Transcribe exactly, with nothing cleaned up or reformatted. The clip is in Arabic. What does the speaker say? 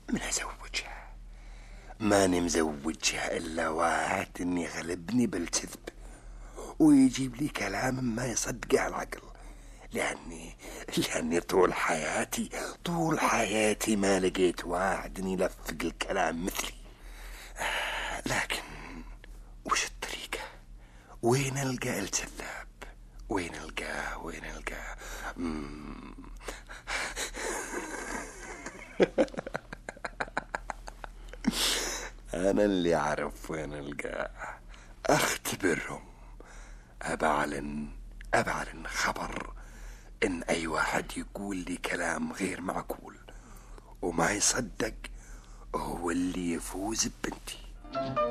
من أزوجها؟ ماني مزوجها إلا واحد إني يغلبني بالكذب ويجيب لي كلام ما يصدقه العقل، لأني لأني طول حياتي طول حياتي ما لقيت واحد يلفق الكلام مثلي. لكن وش الطريقة؟ وين ألقى الكذاب؟ وين ألقاه؟ وين ألقاه؟ أنا اللي أعرف وين ألقاه. أختبرهم، أبعلن أبعلن خبر إن أي واحد يقول لي كلام غير معقول وما يصدق هو اللي يفوز ببنتي.